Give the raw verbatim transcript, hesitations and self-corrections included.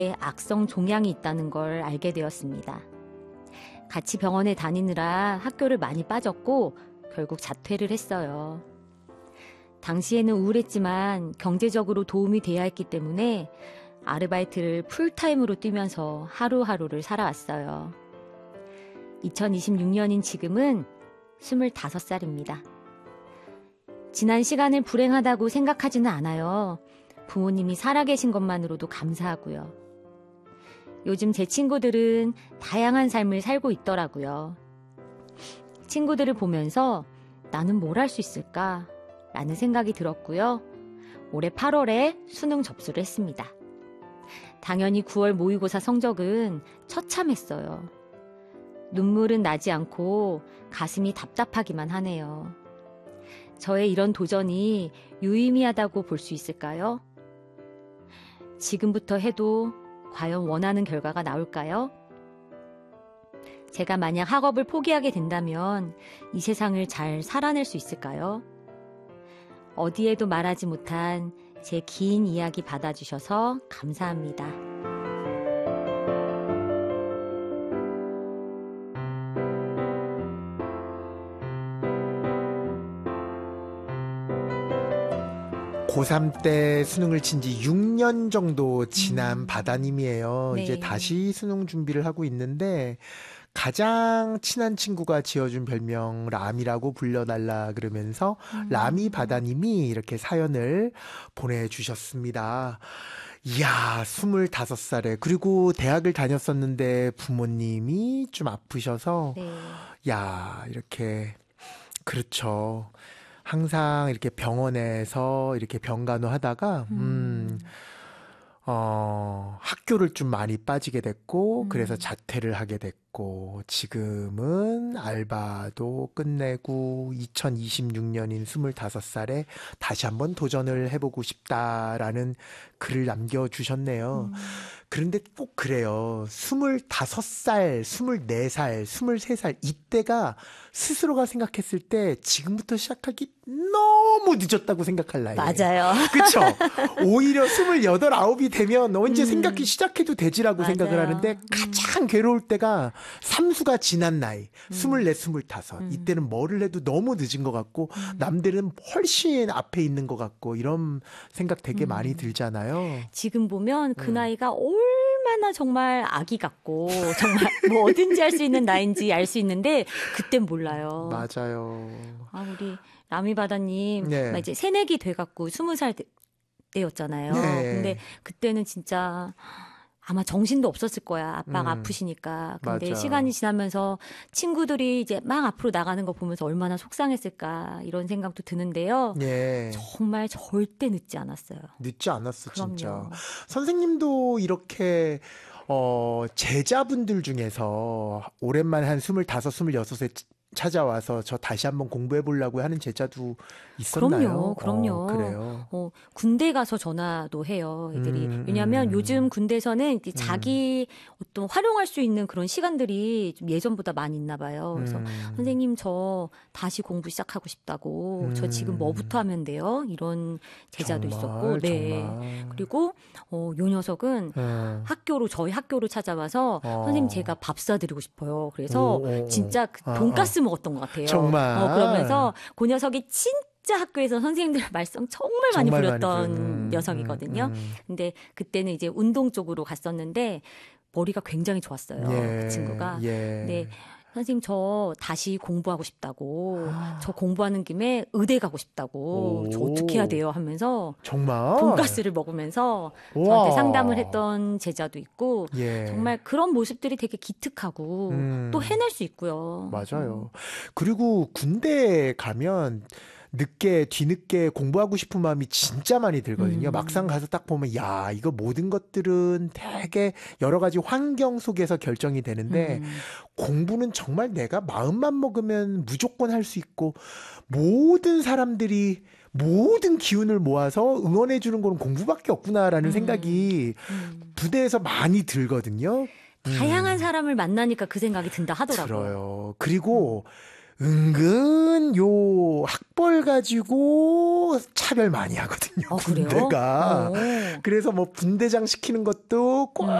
악성 종양이 있다는 걸 알게 되었습니다. 같이 병원에 다니느라 학교를 많이 빠졌고 결국 자퇴를 했어요. 당시에는 우울했지만 경제적으로 도움이 돼야 했기 때문에 아르바이트를 풀타임으로 뛰면서 하루하루를 살아왔어요. 이천이십육 년인 지금은 스물다섯 살입니다. 지난 시간을 불행하다고 생각하지는 않아요. 부모님이 살아계신 것만으로도 감사하고요. 요즘 제 친구들은 다양한 삶을 살고 있더라고요. 친구들을 보면서 나는 뭘 할 수 있을까? 라는 생각이 들었고요. 올해 팔월에 수능 접수를 했습니다. 당연히 구월 모의고사 성적은 처참했어요. 눈물은 나지 않고 가슴이 답답하기만 하네요. 저의 이런 도전이 유의미하다고 볼 수 있을까요? 지금부터 해도 과연 원하는 결과가 나올까요? 제가 만약 학업을 포기하게 된다면 이 세상을 잘 살아낼 수 있을까요? 어디에도 말하지 못한 제 긴 이야기 받아주셔서 감사합니다. 고삼 때 수능을 친 지 육 년 정도 지난 음. 바다님이에요. 네. 이제 다시 수능 준비를 하고 있는데 가장 친한 친구가 지어준 별명 람이라고 불려달라 그러면서 음. 라미 바다님이 이렇게 사연을 보내주셨습니다. 이야, 스물다섯 살에 그리고 대학을 다녔었는데 부모님이 좀 아프셔서 네. 야, 이렇게 그렇죠. 항상 이렇게 병원에서 이렇게 병간호 하다가 음, 음. 어, 학교를 좀 많이 빠지게 됐고 음. 그래서 자퇴를 하게 됐고 지금은 알바도 끝내고 이천이십육 년인 스물다섯 살에 다시 한번 도전을 해보고 싶다라는 글을 남겨주셨네요. 음. 그런데 꼭 그래요. 스물다섯 살, 스물네 살, 스물세 살 이때가 스스로가 생각했을 때 지금부터 시작하기 너무 늦었다고 생각할 나이에요. 맞아요. 그렇죠. 오히려 스물여덟, 아홉이 되면 언제 음. 생각이 시작해도 되지라고 맞아요. 생각을 하는데 음. 가장 괴로울 때가 삼수가 지난 나이, 음. 스물네, 스물다섯. 음. 이때는 뭐를 해도 너무 늦은 것 같고 음. 남들은 훨씬 앞에 있는 것 같고 이런 생각 되게 음. 많이 들잖아요. 지금 보면 그 음. 나이가 얼마나 정말 아기 같고 정말 뭐든지 할 수 있는 나이인지 알 수 있는데 그땐 몰라요. 맞아요. 아, 우리 라미바다님 네. 막 이제 새내기 돼갖고 스무 살 때였잖아요. 네. 근데 그때는 진짜 아마 정신도 없었을 거야. 아빠가 음. 아프시니까. 근데 맞아. 시간이 지나면서 친구들이 이제 막 앞으로 나가는 거 보면서 얼마나 속상했을까 이런 생각도 드는데요. 예. 정말 절대 늦지 않았어요. 늦지 않았어, 그럼요. 진짜. 선생님도 이렇게 어, 제자분들 중에서 오랜만에 한 스물다섯, 스물여섯에 찾아와서 저 다시 한번 공부해 보려고 하는 제자도 있었나요? 그럼요, 그럼요. 어, 그래요. 어, 군대 가서 전화도 해요, 애들이. 음, 왜냐하면 음. 요즘 군대에서는 이제 자기 어떤 활용할 수 있는 그런 시간들이 좀 예전보다 많이 있나 봐요. 그래서 음. 선생님 저 다시 공부 시작하고 싶다고. 음. 저 지금 뭐부터 하면 돼요? 이런 제자도 정말, 있었고. 네. 정말. 그리고 어, 요 녀석은 음. 학교로 저희 학교로 찾아와서 어. 선생님 제가 밥 사드리고 싶어요. 그래서 오, 오, 오. 진짜 그 아, 돈가스 먹었던 것 같아요. 정말. 어, 그러면서 그 녀석이 진짜 학교에서 선생님들 말썽 정말 많이 정말 부렸던 많이 부려. 음, 녀석이거든요. 음, 음. 근데 그때는 이제 운동 쪽으로 갔었는데 머리가 굉장히 좋았어요. 예, 그 친구가. 예. 근데 선생님 저 다시 공부하고 싶다고. 아. 저 공부하는 김에 의대 가고 싶다고. 저 오. 어떻게 해야 돼요? 하면서 정말? 돈가스를 먹으면서 우와. 저한테 상담을 했던 제자도 있고 예. 정말 그런 모습들이 되게 기특하고 음. 또 해낼 수 있고요. 맞아요. 그리고 군대에 가면 늦게 뒤늦게 공부하고 싶은 마음이 진짜 많이 들거든요. 음. 막상 가서 딱 보면 야, 이거 모든 것들은 되게 여러 가지 환경 속에서 결정이 되는데 음. 공부는 정말 내가 마음만 먹으면 무조건 할 수 있고 모든 사람들이 모든 기운을 모아서 응원해 주는 거는 공부밖에 없구나라는 음. 생각이 음. 부대에서 많이 들거든요. 다양한 음. 사람을 만나니까 그 생각이 든다 하더라고요. 들어요. 그리고 은근 요 학벌 가지고 차별 많이 하거든요. 어, 그래요? 군대가. 어. 그래서 뭐 분대장 시키는 것도 꼭